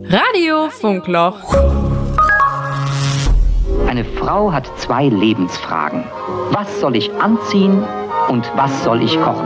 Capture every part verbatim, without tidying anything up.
Radio Funkloch. Eine Frau hat zwei Lebensfragen. Was soll ich anziehen und was soll ich kochen?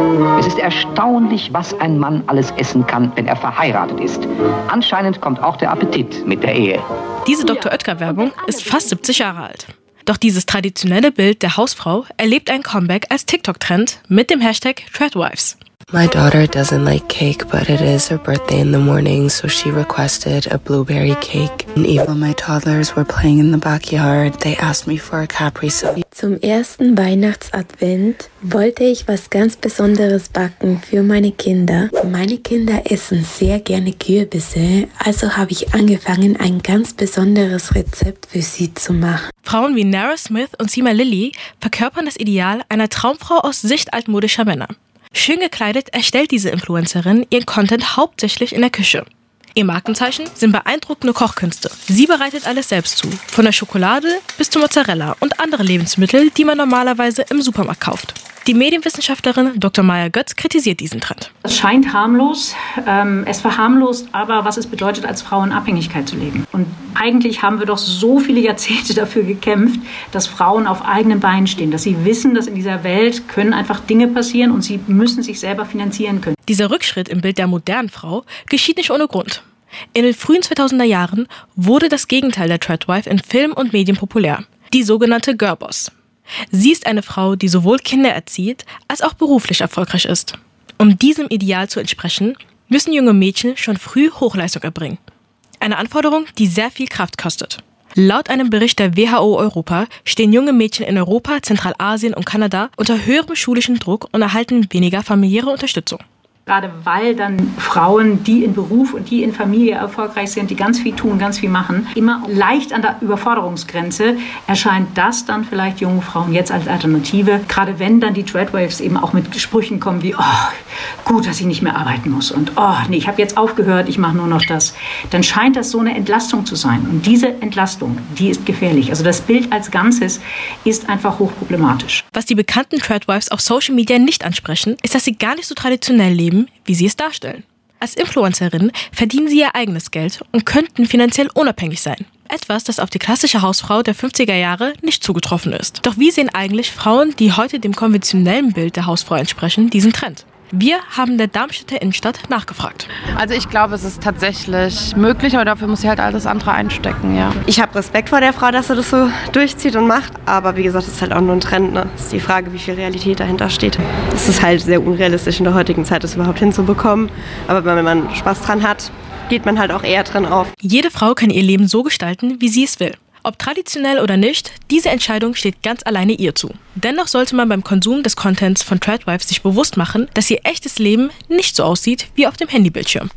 Es ist erstaunlich, was ein Mann alles essen kann, wenn er verheiratet ist. Anscheinend kommt auch der Appetit mit der Ehe. Diese Doktor Oetker-Werbung ist fast siebzig Jahre alt. Doch dieses traditionelle Bild der Hausfrau erlebt ein Comeback als TikTok-Trend mit dem Hashtag Tradwives. My daughter doesn't like cake, but it is her birthday in the morning, so she requested a blueberry cake. And even when my toddlers were playing in the backyard, they asked me for a Capri Sun. Zum ersten Weihnachtsadvent wollte ich was ganz Besonderes backen für meine Kinder. Meine Kinder essen sehr gerne Kürbisse, also habe ich angefangen, ein ganz besonderes Rezept für sie zu machen. Frauen wie Nara Smith und Sima Lilly verkörpern das Ideal einer Traumfrau aus Sicht altmodischer Männer. Schön gekleidet erstellt diese Influencerin ihren Content hauptsächlich in der Küche. Ihr Markenzeichen sind beeindruckende Kochkünste. Sie bereitet alles selbst zu, von der Schokolade bis zur Mozzarella und andere Lebensmittel, die man normalerweise im Supermarkt kauft. Die Medienwissenschaftlerin Doktor Maya Götz kritisiert diesen Trend. Es scheint harmlos, ähm, es verharmlost aber, was es bedeutet, als Frau in Abhängigkeit zu leben. Und eigentlich haben wir doch so viele Jahrzehnte dafür gekämpft, dass Frauen auf eigenen Beinen stehen, dass sie wissen, dass in dieser Welt können einfach Dinge passieren und sie müssen sich selber finanzieren können. Dieser Rückschritt im Bild der modernen Frau geschieht nicht ohne Grund. In den frühen zweitausender Jahren wurde das Gegenteil der Tradwife in Film und Medien populär, die sogenannte Girlboss. Sie ist eine Frau, die sowohl Kinder erzieht, als auch beruflich erfolgreich ist. Um diesem Ideal zu entsprechen, müssen junge Mädchen schon früh Hochleistung erbringen. Eine Anforderung, die sehr viel Kraft kostet. Laut einem Bericht der W H O Europa stehen junge Mädchen in Europa, Zentralasien und Kanada unter höherem schulischen Druck und erhalten weniger familiäre Unterstützung. Gerade weil dann Frauen, die in Beruf und die in Familie erfolgreich sind, die ganz viel tun, ganz viel machen, immer leicht an der Überforderungsgrenze, erscheint das dann vielleicht jungen Frauen jetzt als Alternative. Gerade wenn dann die Tradwives eben auch mit Sprüchen kommen wie, oh, gut, dass ich nicht mehr arbeiten muss und oh, nee, ich habe jetzt aufgehört, ich mache nur noch das. Dann scheint das so eine Entlastung zu sein. Und diese Entlastung, die ist gefährlich. Also das Bild als Ganzes ist einfach hochproblematisch. Was die bekannten Tradwives auf Social Media nicht ansprechen, ist, dass sie gar nicht so traditionell leben, wie sie es darstellen. Als Influencerinnen verdienen sie ihr eigenes Geld und könnten finanziell unabhängig sein. Etwas, das auf die klassische Hausfrau der fünfziger Jahre nicht zugetroffen ist. Doch wie sehen eigentlich Frauen, die heute dem konventionellen Bild der Hausfrau entsprechen, diesen Trend? Wir haben der Darmstädter Innenstadt nachgefragt. Also ich glaube, es ist tatsächlich möglich, aber dafür muss sie halt alles andere einstecken, ja. Ich habe Respekt vor der Frau, dass sie das so durchzieht und macht, aber wie gesagt, es ist halt auch nur ein Trend, ne? Es ist die Frage, wie viel Realität dahinter steht. Es ist halt sehr unrealistisch in der heutigen Zeit, das überhaupt hinzubekommen, aber wenn man Spaß dran hat, geht man halt auch eher drin auf. Jede Frau kann ihr Leben so gestalten, wie sie es will. Ob traditionell oder nicht, diese Entscheidung steht ganz alleine ihr zu. Dennoch sollte man beim Konsum des Contents von Tradwives sich bewusst machen, dass ihr echtes Leben nicht so aussieht wie auf dem Handybildschirm.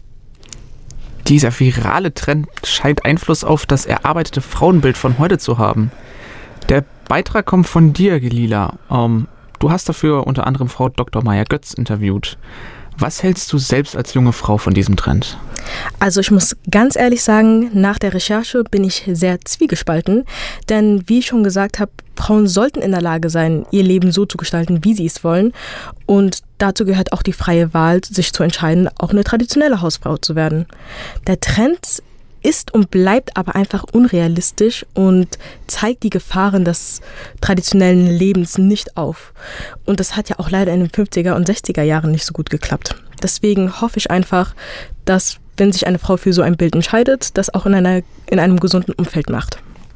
Dieser virale Trend scheint Einfluss auf das erarbeitete Frauenbild von heute zu haben. Der Beitrag kommt von dir, Gelila. Ähm, du hast dafür unter anderem Frau Doktor Maya Götz interviewt. Was hältst du selbst als junge Frau von diesem Trend? Also ich muss ganz ehrlich sagen, nach der Recherche bin ich sehr zwiegespalten. Denn wie ich schon gesagt habe, Frauen sollten in der Lage sein, ihr Leben so zu gestalten, wie sie es wollen. Und dazu gehört auch die freie Wahl, sich zu entscheiden, auch eine traditionelle Hausfrau zu werden. Der Trend ist und bleibt aber einfach unrealistisch und zeigt die Gefahren des traditionellen Lebens nicht auf. Und das hat ja auch leider in den fünfziger und sechziger Jahren nicht so gut geklappt. Deswegen hoffe ich einfach, dass, wenn sich eine Frau für so ein Bild entscheidet, das auch in einer, in einem gesunden Umfeld macht.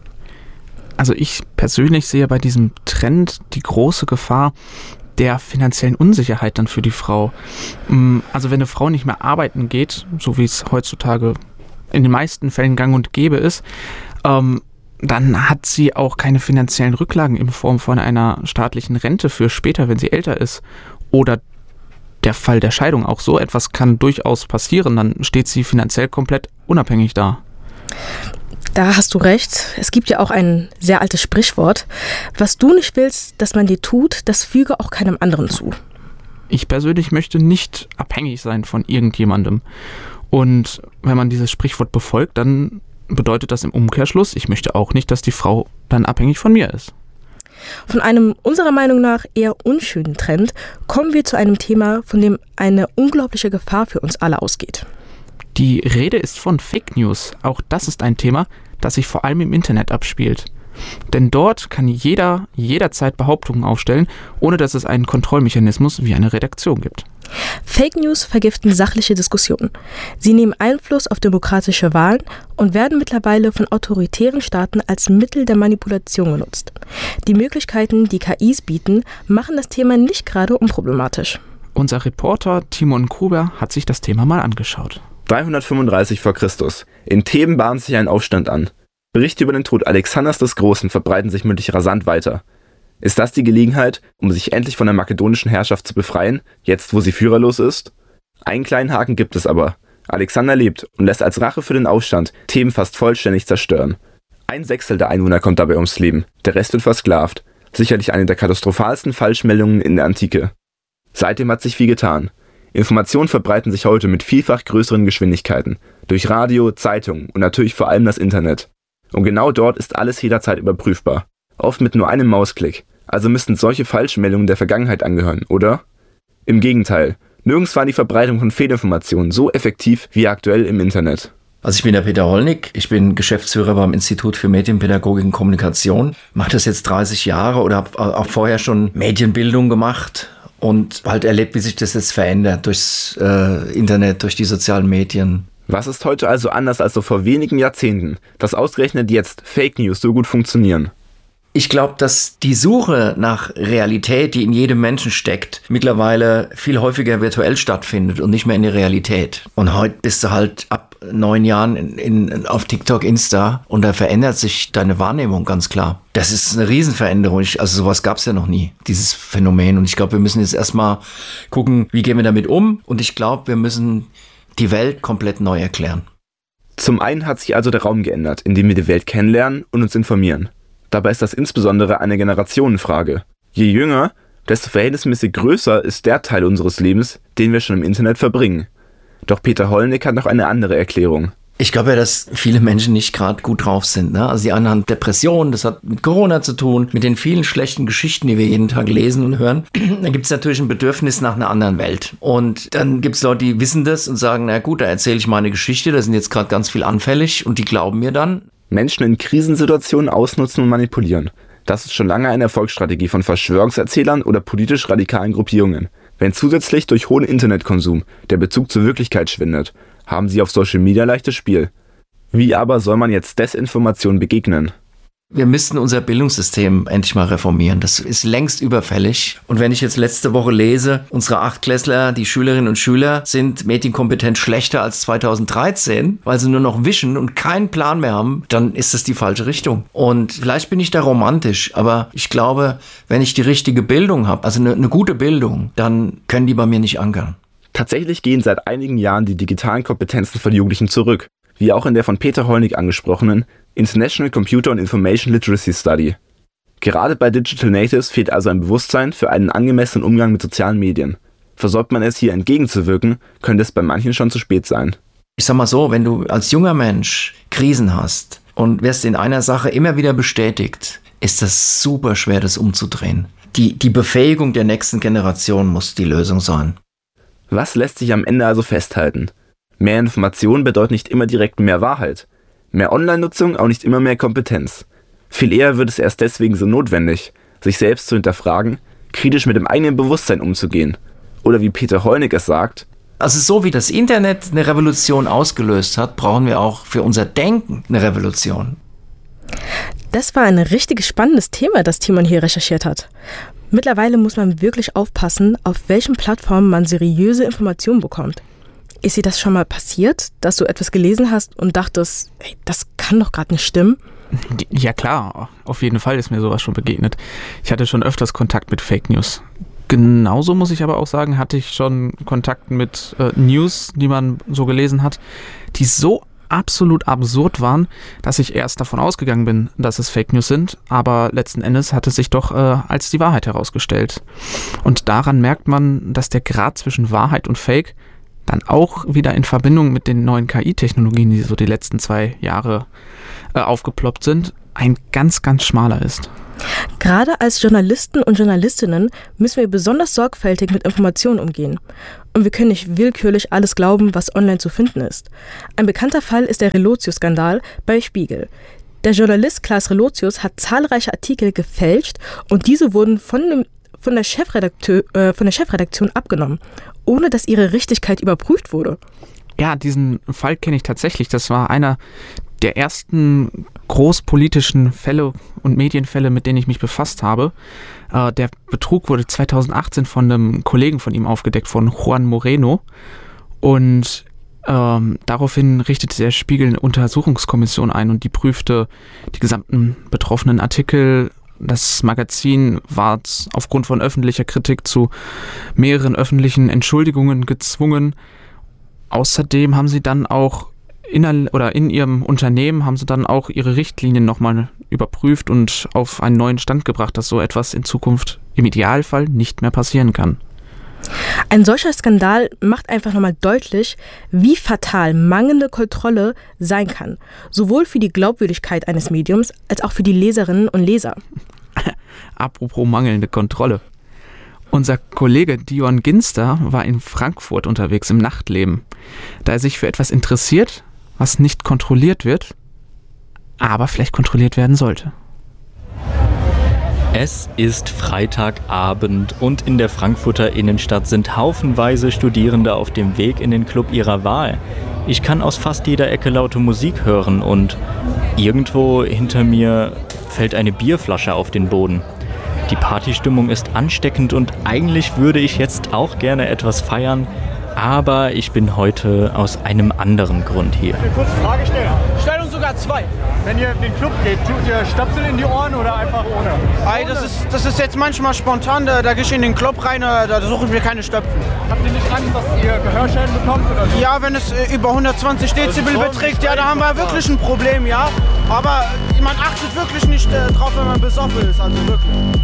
Also ich persönlich sehe bei diesem Trend die große Gefahr der finanziellen Unsicherheit dann für die Frau. Also wenn eine Frau nicht mehr arbeiten geht, so wie es heutzutage in den meisten Fällen gang und gäbe ist, ähm, dann hat sie auch keine finanziellen Rücklagen in Form von einer staatlichen Rente für später, wenn sie älter ist. Oder der Fall der Scheidung, auch so etwas kann durchaus passieren, dann steht sie finanziell komplett unabhängig da. Da hast du recht. Es gibt ja auch ein sehr altes Sprichwort. Was du nicht willst, dass man dir tut, das füge auch keinem anderen zu. Ich persönlich möchte nicht abhängig sein von irgendjemandem. Und wenn man dieses Sprichwort befolgt, dann bedeutet das im Umkehrschluss, ich möchte auch nicht, dass die Frau dann abhängig von mir ist. Von einem unserer Meinung nach eher unschönen Trend kommen wir zu einem Thema, von dem eine unglaubliche Gefahr für uns alle ausgeht. Die Rede ist von Fake News. Auch das ist ein Thema, das sich vor allem im Internet abspielt. Denn dort kann jeder jederzeit Behauptungen aufstellen, ohne dass es einen Kontrollmechanismus wie eine Redaktion gibt. Fake News vergiften sachliche Diskussionen. Sie nehmen Einfluss auf demokratische Wahlen und werden mittlerweile von autoritären Staaten als Mittel der Manipulation genutzt. Die Möglichkeiten, die K Is bieten, machen das Thema nicht gerade unproblematisch. Unser Reporter Timon Gruber hat sich das Thema mal angeschaut. dreihundertfünfunddreißig vor Christus. In Theben bahnt sich ein Aufstand an. Berichte über den Tod Alexanders des Großen verbreiten sich mündlich rasant weiter. Ist das die Gelegenheit, um sich endlich von der makedonischen Herrschaft zu befreien, jetzt wo sie führerlos ist? Einen kleinen Haken gibt es aber. Alexander lebt und lässt als Rache für den Aufstand Theben fast vollständig zerstören. Ein Sechstel der Einwohner kommt dabei ums Leben, der Rest wird versklavt. Sicherlich eine der katastrophalsten Falschmeldungen in der Antike. Seitdem hat sich viel getan. Informationen verbreiten sich heute mit vielfach größeren Geschwindigkeiten. Durch Radio, Zeitung und natürlich vor allem das Internet. Und genau dort ist alles jederzeit überprüfbar. Oft mit nur einem Mausklick. Also müssten solche Falschmeldungen der Vergangenheit angehören, oder? Im Gegenteil. Nirgends war die Verbreitung von Fehlinformationen so effektiv wie aktuell im Internet. Also ich bin der Peter Hollnig, ich bin Geschäftsführer beim Institut für Medienpädagogik und Kommunikation. Mache das jetzt dreißig Jahre oder habe auch vorher schon Medienbildung gemacht und halt erlebt, wie sich das jetzt verändert durchs äh, Internet, durch die sozialen Medien. Was ist heute also anders als so vor wenigen Jahrzehnten, dass ausgerechnet jetzt Fake News so gut funktionieren? Ich glaube, dass die Suche nach Realität, die in jedem Menschen steckt, mittlerweile viel häufiger virtuell stattfindet und nicht mehr in der Realität. Und heute bist du halt ab neun Jahren in, in, auf TikTok, Insta und da verändert sich deine Wahrnehmung ganz klar. Das ist eine Riesenveränderung. Ich, also sowas gab es ja noch nie, dieses Phänomen. Und ich glaube, wir müssen jetzt erstmal gucken, wie gehen wir damit um. Und ich glaube, wir müssen die Welt komplett neu erklären. Zum einen hat sich also der Raum geändert, in dem wir die Welt kennenlernen und uns informieren. Dabei ist das insbesondere eine Generationenfrage. Je jünger, desto verhältnismäßig größer ist der Teil unseres Lebens, den wir schon im Internet verbringen. Doch Peter Hollnig hat noch eine andere Erklärung. Ich glaube ja, dass viele Menschen nicht gerade gut drauf sind. Ne? Also die einen haben Depressionen, das hat mit Corona zu tun, mit den vielen schlechten Geschichten, die wir jeden Tag lesen und hören. Dann gibt es natürlich ein Bedürfnis nach einer anderen Welt. Und dann gibt es Leute, die wissen das und sagen, na gut, da erzähle ich meine Geschichte, da sind jetzt gerade ganz viel anfällig und die glauben mir dann. Menschen in Krisensituationen ausnutzen und manipulieren. Das ist schon lange eine Erfolgsstrategie von Verschwörungserzählern oder politisch radikalen Gruppierungen. Wenn zusätzlich durch hohen Internetkonsum der Bezug zur Wirklichkeit schwindet, haben sie auf Social Media leichtes Spiel. Wie aber soll man jetzt Desinformation begegnen? Wir müssten unser Bildungssystem endlich mal reformieren. Das ist längst überfällig. Und wenn ich jetzt letzte Woche lese, unsere Achtklässler, die Schülerinnen und Schüler, sind medienkompetent schlechter als zweitausenddreizehn, weil sie nur noch wischen und keinen Plan mehr haben, dann ist das die falsche Richtung. Und vielleicht bin ich da romantisch, aber ich glaube, wenn ich die richtige Bildung habe, also eine, eine gute Bildung, dann können die bei mir nicht ankern. Tatsächlich gehen seit einigen Jahren die digitalen Kompetenzen von Jugendlichen zurück, wie auch in der von Peter Hollnig angesprochenen International Computer and Information Literacy Study. Gerade bei Digital Natives fehlt also ein Bewusstsein für einen angemessenen Umgang mit sozialen Medien. Versäumt man es hier entgegenzuwirken, könnte es bei manchen schon zu spät sein. Ich sag mal so, wenn du als junger Mensch Krisen hast und wirst in einer Sache immer wieder bestätigt, ist das super schwer, das umzudrehen. Die, die Befähigung der nächsten Generation muss die Lösung sein. Was lässt sich am Ende also festhalten? Mehr Information bedeutet nicht immer direkt mehr Wahrheit. Mehr Online-Nutzung auch nicht immer mehr Kompetenz. Viel eher wird es erst deswegen so notwendig, sich selbst zu hinterfragen, kritisch mit dem eigenen Bewusstsein umzugehen. Oder wie Peter Hollnig es sagt: Also so wie das Internet eine Revolution ausgelöst hat, brauchen wir auch für unser Denken eine Revolution. Das war ein richtig spannendes Thema, das Timon hier recherchiert hat. Mittlerweile muss man wirklich aufpassen, auf welchen Plattformen man seriöse Informationen bekommt. Ist dir das schon mal passiert, dass du etwas gelesen hast und dachtest, ey, das kann doch gerade nicht stimmen? Ja klar, auf jeden Fall ist mir sowas schon begegnet. Ich hatte schon öfters Kontakt mit Fake News. Genauso muss ich aber auch sagen, hatte ich schon Kontakt mit äh, News, die man so gelesen hat, die so absolut absurd waren, dass ich erst davon ausgegangen bin, dass es Fake News sind, aber letzten Endes hat es sich doch äh, als die Wahrheit herausgestellt. Und daran merkt man, dass der Grad zwischen Wahrheit und Fake dann auch wieder in Verbindung mit den neuen K I-Technologien, die so die letzten zwei Jahre äh, aufgeploppt sind, ein ganz, ganz schmaler ist. Gerade als Journalisten und Journalistinnen müssen wir besonders sorgfältig mit Informationen umgehen. Und wir können nicht willkürlich alles glauben, was online zu finden ist. Ein bekannter Fall ist der Relotius-Skandal bei Spiegel. Der Journalist Klaas Relotius hat zahlreiche Artikel gefälscht und diese wurden von, dem, von, der Chefredakteur, äh, von der Chefredaktion abgenommen, ohne dass ihre Richtigkeit überprüft wurde. Ja, diesen Fall kenne ich tatsächlich. Das war einer der ersten großpolitischen Fälle und Medienfälle, mit denen ich mich befasst habe. Äh, der Betrug wurde zweitausendachtzehn von einem Kollegen von ihm aufgedeckt, von Juan Moreno. Und ähm, daraufhin richtete der Spiegel eine Untersuchungskommission ein und die prüfte die gesamten betroffenen Artikel. Das Magazin war aufgrund von öffentlicher Kritik zu mehreren öffentlichen Entschuldigungen gezwungen. Außerdem haben sie dann auch in, oder in ihrem Unternehmen haben sie dann auch ihre Richtlinien nochmal überprüft und auf einen neuen Stand gebracht, dass so etwas in Zukunft im Idealfall nicht mehr passieren kann. Ein solcher Skandal macht einfach nochmal deutlich, wie fatal mangelnde Kontrolle sein kann. Sowohl für die Glaubwürdigkeit eines Mediums als auch für die Leserinnen und Leser. Apropos mangelnde Kontrolle. Unser Kollege Dion Ginster war in Frankfurt unterwegs im Nachtleben. Da er sich für etwas interessiert, was nicht kontrolliert wird, aber vielleicht kontrolliert werden sollte. Es ist Freitagabend und in der Frankfurter Innenstadt sind haufenweise Studierende auf dem Weg in den Club ihrer Wahl. Ich kann aus fast jeder Ecke laute Musik hören und irgendwo hinter mir fällt eine Bierflasche auf den Boden. Die Partystimmung ist ansteckend und eigentlich würde ich jetzt auch gerne etwas feiern, aber ich bin heute aus einem anderen Grund hier. Ich will kurz eine Frage stellen. Stell uns sogar zwei. Wenn ihr in den Club geht, tut ihr Stöpsel in die Ohren oder einfach ohne? Ei, das ist, das ist jetzt manchmal spontan, da, da gehe ich in den Club rein, da, da suche ich mir keine Stöpsel. Habt ihr nicht Angst, dass ihr Gehörschäden bekommt? Oder so? Ja, wenn es äh, über hundertzwanzig Dezibel beträgt, ja, da haben wir wirklich ein Problem, ja. Aber man achtet wirklich nicht äh, drauf, wenn man besoffen ist, also wirklich.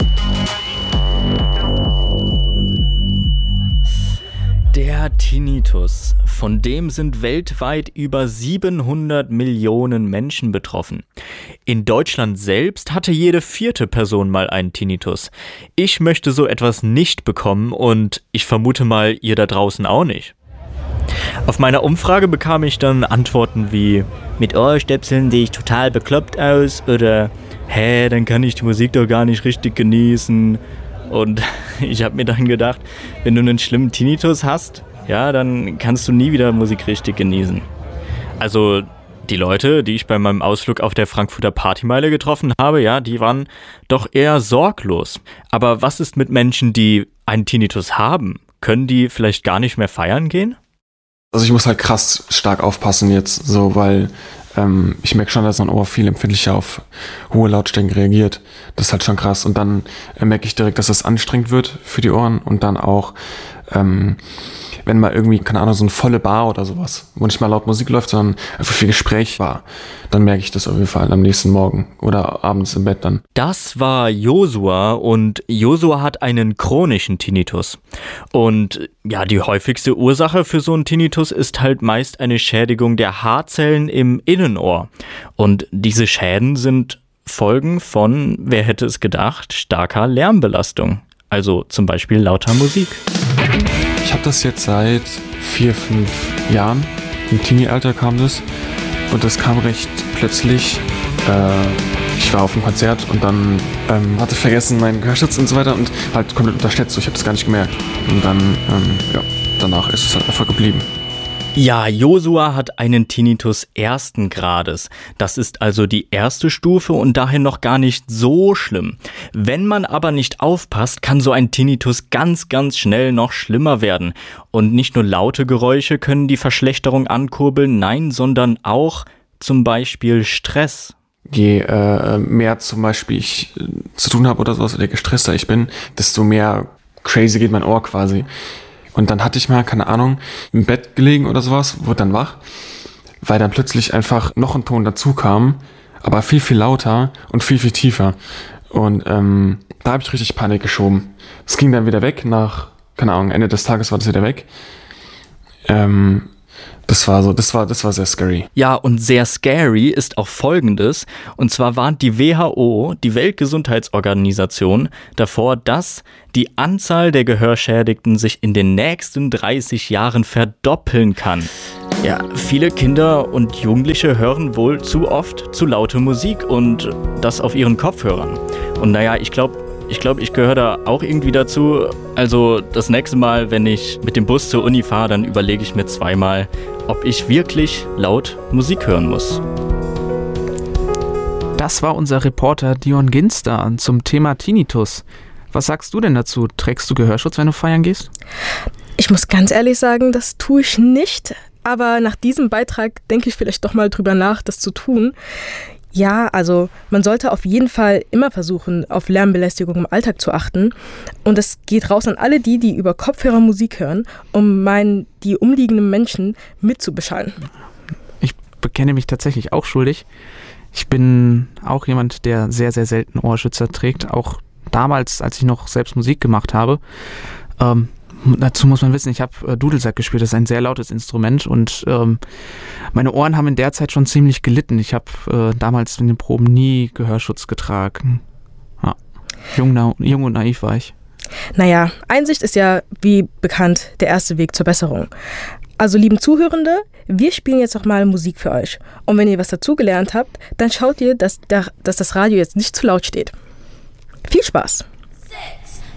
Der Tinnitus, von dem sind weltweit über siebenhundert Millionen Menschen betroffen. In Deutschland selbst hatte jede vierte Person mal einen Tinnitus. Ich möchte so etwas nicht bekommen und ich vermute mal, ihr da draußen auch nicht. Auf meiner Umfrage bekam ich dann Antworten wie: Mit Ohrstöpseln sehe ich total bekloppt aus oder hä, dann kann ich die Musik doch gar nicht richtig genießen. Und ich habe mir dann gedacht, wenn du einen schlimmen Tinnitus hast, ja, dann kannst du nie wieder Musik richtig genießen. Also die Leute, die ich bei meinem Ausflug auf der Frankfurter Partymeile getroffen habe, ja, die waren doch eher sorglos. Aber was ist mit Menschen, die einen Tinnitus haben? Können die vielleicht gar nicht mehr feiern gehen? Also ich muss halt krass stark aufpassen jetzt, so, weil ähm, ich merke schon, dass mein Ohr viel empfindlicher auf hohe Lautstärken reagiert. Das ist halt schon krass. Und dann äh, merke ich direkt, dass das anstrengend wird für die Ohren und dann auch, ähm, wenn mal irgendwie, keine Ahnung, so eine volle Bar oder sowas, wo nicht mal laut Musik läuft, sondern einfach viel Gespräch war, dann merke ich das auf jeden Fall am nächsten Morgen oder abends im Bett dann. Das war Josua und Josua hat einen chronischen Tinnitus. Und ja, die häufigste Ursache für so einen Tinnitus ist halt meist eine Schädigung der Haarzellen im Innenohr. Und diese Schäden sind Folgen von, wer hätte es gedacht, starker Lärmbelastung. Also zum Beispiel lauter Musik. Ich habe das jetzt seit vier, fünf Jahren. Im Teenie-Alter kam das. Und das kam recht plötzlich. Äh, ich war auf einem Konzert und dann ähm, hatte ich vergessen meinen Gehörschutz und so weiter und halt komplett unterschätzt. Ich habe das gar nicht gemerkt. Und dann, ähm, ja, danach ist es halt einfach geblieben. Ja, Josua hat einen Tinnitus ersten Grades. Das ist also die erste Stufe und daher noch gar nicht so schlimm. Wenn man aber nicht aufpasst, kann so ein Tinnitus ganz, ganz schnell noch schlimmer werden. Und nicht nur laute Geräusche können die Verschlechterung ankurbeln, nein, sondern auch zum Beispiel Stress. Je äh, mehr zum Beispiel ich äh, zu tun habe oder sowas, oder je gestresster ich bin, desto mehr crazy geht mein Ohr quasi. Und dann hatte ich mal, keine Ahnung, im Bett gelegen oder sowas, wurde dann wach, weil dann plötzlich einfach noch ein Ton dazu kam, aber viel, viel lauter und viel, viel tiefer. Und ähm, da habe ich richtig Panik geschoben. Es ging dann wieder weg, nach, keine Ahnung, Ende des Tages war das wieder weg. Ähm, Das war so, das war, das war sehr scary. Ja, und sehr scary ist auch Folgendes. Und zwar warnt die W H O, die Weltgesundheitsorganisation, davor, dass die Anzahl der Gehörschädigten sich in den nächsten dreißig Jahren verdoppeln kann. Ja, viele Kinder und Jugendliche hören wohl zu oft zu laute Musik und das auf ihren Kopfhörern. Und naja, ich glaube, Ich glaube, ich gehöre da auch irgendwie dazu. Also das nächste Mal, wenn ich mit dem Bus zur Uni fahre, dann überlege ich mir zweimal, ob ich wirklich laut Musik hören muss. Das war unser Reporter Dion Ginster zum Thema Tinnitus. Was sagst du denn dazu? Trägst du Gehörschutz, wenn du feiern gehst? Ich muss ganz ehrlich sagen, das tue ich nicht. Aber nach diesem Beitrag denke ich vielleicht doch mal drüber nach, das zu tun. Ja, also man sollte auf jeden Fall immer versuchen, auf Lärmbelästigung im Alltag zu achten. Und es geht raus an alle die, die über Kopfhörer Musik hören, um meinen, die umliegenden Menschen mitzubeschallen. Ich bekenne mich tatsächlich auch schuldig. Ich bin auch jemand, der sehr, sehr selten Ohrschützer trägt. Auch damals, als ich noch selbst Musik gemacht habe. Ähm, Dazu muss man wissen, ich habe äh, Dudelsack gespielt, das ist ein sehr lautes Instrument und ähm, meine Ohren haben in der Zeit schon ziemlich gelitten. Ich habe äh, damals in den Proben nie Gehörschutz getragen. Ja. Jung, na, jung und naiv war ich. Naja, Einsicht ist ja, wie bekannt, der erste Weg zur Besserung. Also lieben Zuhörende, wir spielen jetzt noch mal Musik für euch. Und wenn ihr was dazugelernt habt, dann schaut ihr, dass, der, dass das Radio jetzt nicht zu laut steht. Viel Spaß!